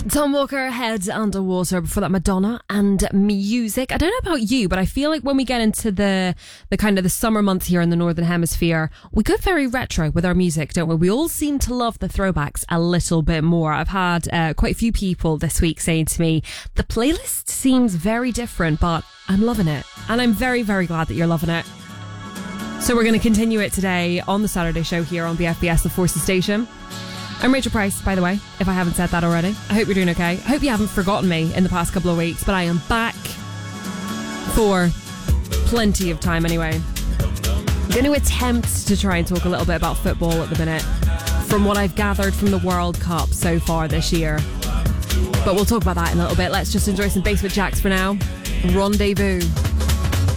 Tom Walker, Head Underwater. Before that, Madonna and Music. I don't know about you, but I feel like when we get into the kind of the summer months here in the Northern Hemisphere, we go very retro with our music, don't we? We all seem to love the throwbacks a little bit more. I've had quite a few people this week saying to me, the playlist seems very different, but I'm loving it. And I'm very, very glad that you're loving it. So we're going to continue it today on the Saturday show here on the FBS The Forces Station. I'm Rachel Price, by the way, if I haven't said that already. I hope you're doing okay. I hope you haven't forgotten me in the past couple of weeks, but I am back for plenty of time anyway. I'm going to attempt to try and talk a little bit about football at the minute, from what I've gathered from the World Cup so far this year. But we'll talk about that in a little bit. Let's just enjoy some Basement Jaxx for now. Rendezvous.